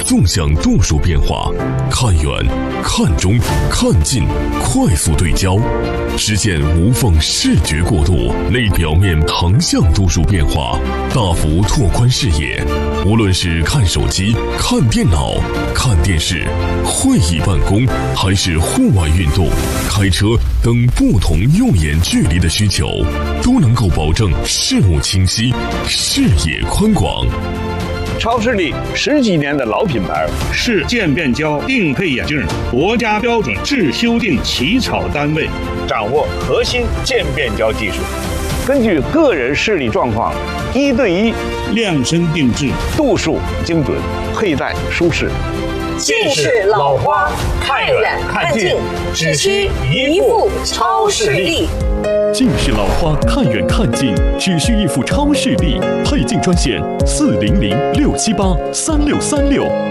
纵向度数变化，看远、看中、看近，快速对焦，实现无缝视觉过渡，类表面横向度数变化，大幅拓宽视野。无论是看手机、看电脑、看电视、会议办公，还是户外运动、开车等不同用眼距离的需求，都能够保证视物清晰、视野宽广。 超视力10几年的老品牌， 是渐变焦定配眼镜国家标准制修订起草单位， 掌握核心渐变焦技术，根据个人视力状况，1对1 量身定制， 度数精准，佩戴舒适。 近视老花，看远看近，只需一副超视力。 近视老花，看远看近，只需一副超视力。配镜专线：400-678-3636。